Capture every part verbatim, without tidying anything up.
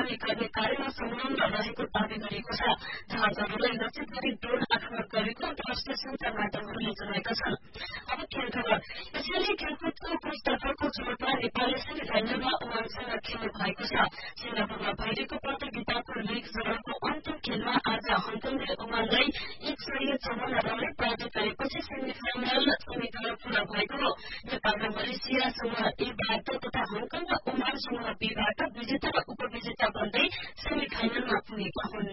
कारवाही गर्ने कार्यमा संलग्न रहेको दावी गरिएको छ। जहाजहरूलाई लक्षित गरी ड्रोन आक्रमण गरेको अन्तर्राष्ट्रिय सञ्चार माध्यमहरूले जनाएका छन्। अब खेल खबर। एसियाली खेलकुदको पुरुषतर्फको चुनौतीमा नेपालले सेमी फाइनलमा ओमानसँग खेल्नु भएको छ। सिंगापुरमा भइरहेको प्रतियोगिताको लीग चरणको अन्तिम खेलमा आज हङकङले ओमानलाई एक सय चौवन्न रनले पराजित गरेपछि सेमी फाइनल समीकरण पूरा भएको हो। नेपाल र मलेसिया समूह एबाट तथा हङकङ र ओमान समूह बीबाट विजेता र उपविजेता बन्दै सेमी फाइनलमा पुगेका हुन्।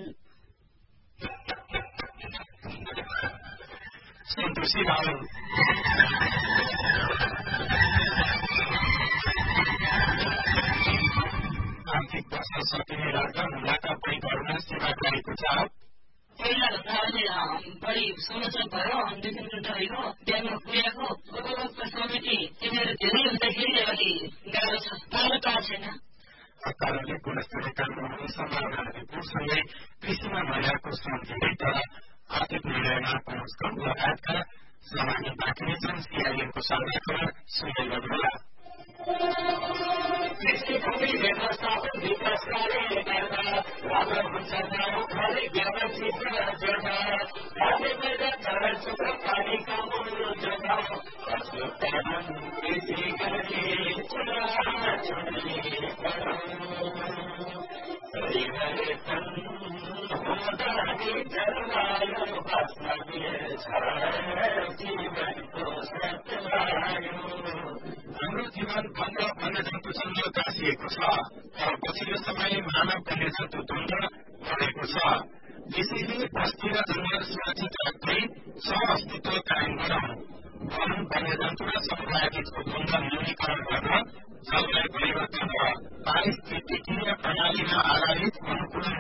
आर्थिक वर्ष सकिने लाग्दा मुलाका बैंकहरूमा सेवा गरेको छ। पहिलाभन्दा अहिले बढी समाचार भयो। दुई तिन घण्टा होइन ब्याङ्कमा पुगेको उपभोक्ता समिति तिनीहरू धेरै हुँदाखेरि अलि गाह्रो छ, पालो टाढ छैन। सरकारले गुणस्तरीय कानूनहरू सम्भावना रिपोर्टसँगै कृषिमा महिलाको श्रम धेरै तर आर्थिक निर्णयमा पहुँच कम लगायतका सामान्य बाँकी नै छन्। सीआईएमको साझा खबर सुन्दै गर्नुहोला। कृषि भूमि व्यवस्थापन विकास कार्यालयबाट राम्रो हुन्छ गाउँ घर ज्ञापन चित्र जोड्दा राज्य मैदान झगड चुक्र पानीका मूल जोड्दा पशुपालन कृषि गर्ने चुनाव छोड्ने परिवर्तन हुँदाखेरि जलवायु बस्न मिल्छ जीवनको सत्यवायु। हाम्रो जीवन वन्य वन्यजन्तुसँग गाँसिएको छ तर पछिल्लो समय मानव वन्यजन्तु द्वन्द बढेको छ। यसैले बस्ती र जंगल सुरक्षित राख्दै सहअस्तित्व कायम गरौं। वन वन्यजन्तु र समुदाय बीचको द्वन्द न्यूनीकरण गर्न जलवायु परिवर्तन र पारिस्थितिकीय प्रणालीमा आधारित अनुकूलन